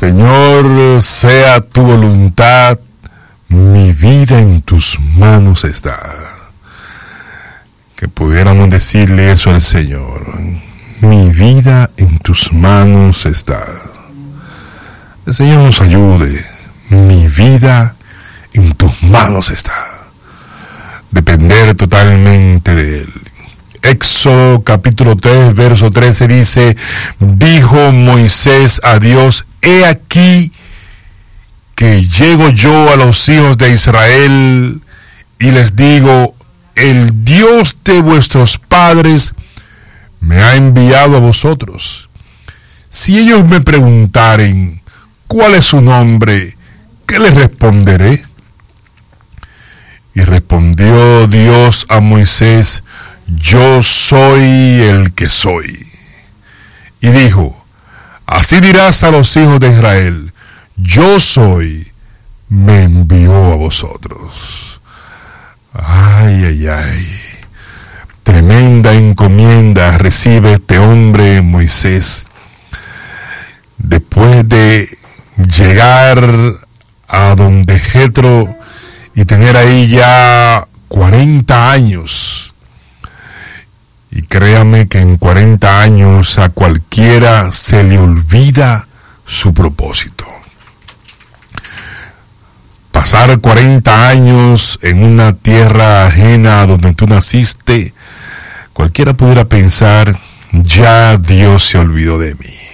Señor, sea tu voluntad, mi vida en tus manos está. Que pudiéramos decirle eso al Señor. Mi vida en tus manos está. El Señor nos ayude. Mi vida en tus manos está. Depender totalmente de Él. Éxodo capítulo 3, verso 13 dice: dijo Moisés a Dios: he aquí que llego yo a los hijos de Israel y les digo: el Dios de vuestros padres me ha enviado a vosotros. Si ellos me preguntaren cuál es su nombre, ¿qué les responderé? Y respondió Dios a Moisés: yo soy el que soy. Y dijo: así dirás a los hijos de Israel: yo soy, me envió a vosotros. Ay, ay, ay. Tremenda encomienda recibe este hombre Moisés. Después de llegar a donde Jetro y tener ahí ya 40 años. Y créame que en 40 años a cualquiera se le olvida su propósito. Pasar 40 años en una tierra ajena donde tú naciste, cualquiera pudiera pensar: ya Dios se olvidó de mí.